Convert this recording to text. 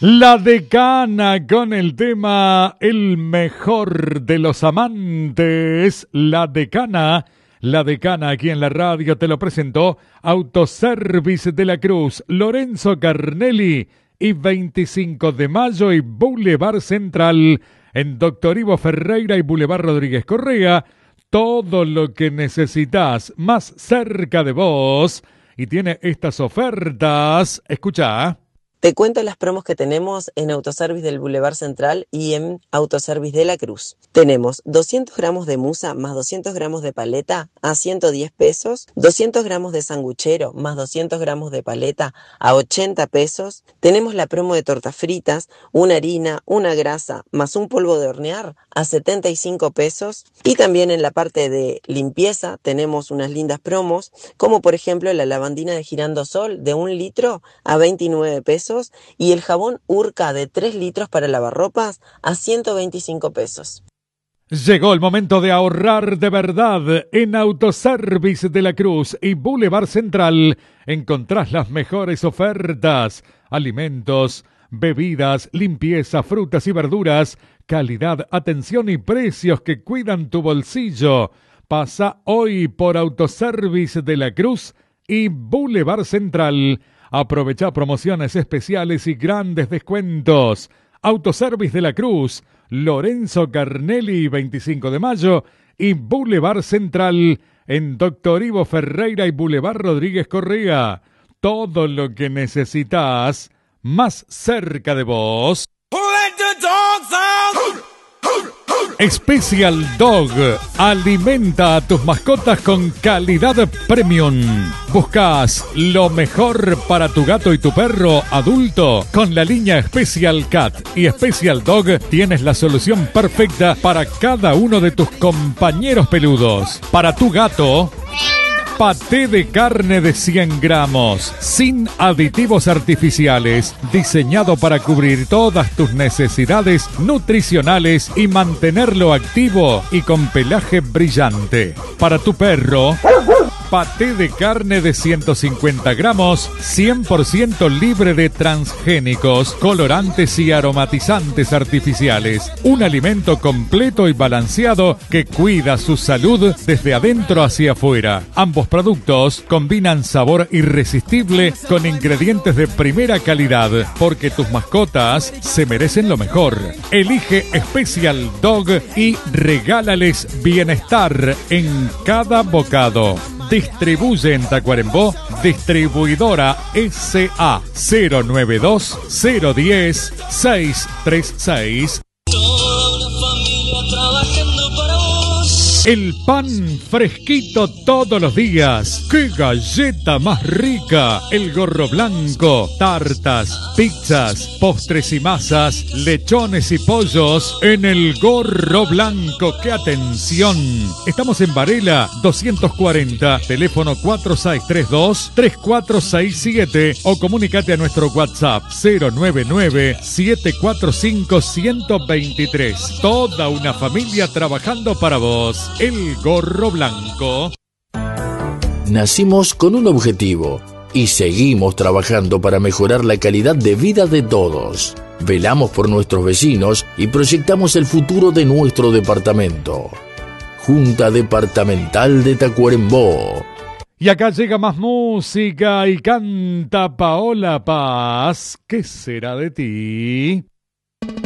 La Decana con el tema El mejor de los amantes. La Decana aquí en la radio te lo presentó Autoservice de la Cruz, Lorenzo Carnelli y 25 de Mayo y Boulevard Central en Doctor Ivo Ferreira y Boulevard Rodríguez Correa. Todo lo que necesitas más cerca de vos y tiene estas ofertas. Escucha. Te cuento las promos que tenemos en Autoservice del Boulevard Central y en Autoservice de la Cruz. Tenemos 200 gramos de musa más 200 gramos de paleta a 110 pesos, 200 gramos de sanguchero más 200 gramos de paleta a 80 pesos. Tenemos la promo de tortas fritas, una harina, una grasa más un polvo de hornear a 75 pesos. Y también en la parte de limpieza tenemos unas lindas promos, como por ejemplo la lavandina de girandosol de 1 litro a 29 pesos. Y el jabón Urca de 3 litros para lavarropas a 125 pesos. Llegó el momento de ahorrar de verdad. En Autoservice de la Cruz y Boulevard Central encontrás las mejores ofertas. Alimentos, bebidas, limpieza, frutas y verduras, calidad, atención y precios que cuidan tu bolsillo. Pasa hoy por Autoservice de la Cruz y Boulevard Central. Aprovecha promociones especiales y grandes descuentos. Autoservice de la Cruz, Lorenzo Carnelli, 25 de Mayo y Boulevard Central en Doctor Ivo Ferreira y Boulevard Rodríguez Correa. Todo lo que necesitas más cerca de vos. Special Dog. Alimenta a tus mascotas con calidad premium. Buscas lo mejor para tu gato y tu perro adulto. Con la línea Special Cat y Special Dog tienes la solución perfecta para cada uno de tus compañeros peludos. Para tu gato, paté de carne de 100 gramos, sin aditivos artificiales, diseñado para cubrir todas tus necesidades nutricionales y mantenerlo activo y con pelaje brillante. Para tu perro, paté de carne de 150 gramos, 100% libre de transgénicos, colorantes y aromatizantes artificiales. Un alimento completo y balanceado que cuida su salud desde adentro hacia afuera. Ambos productos combinan sabor irresistible con ingredientes de primera calidad, porque tus mascotas se merecen lo mejor. Elige Special Dog y regálales bienestar en cada bocado. Distribuye en Tacuarembó, distribuidora SA 092 010 636. Toda la familia trabajando para vos. El pan fresquito todos los días. ¡Qué galleta más rica! El Gorro Blanco, tartas, pizzas, postres y masas, lechones y pollos en el Gorro Blanco. ¡Qué atención! Estamos en Varela 240, teléfono 4632-3467 o comunícate a nuestro WhatsApp 099-745-123. Toda una familia trabajando para vos. El Gorro Blanco. Nacimos con un objetivo y seguimos trabajando para mejorar la calidad de vida de todos. Velamos por nuestros vecinos y proyectamos el futuro de nuestro departamento. Junta Departamental de Tacuarembó. Y acá llega más música y canta Paola Paz. ¿Qué será de ti?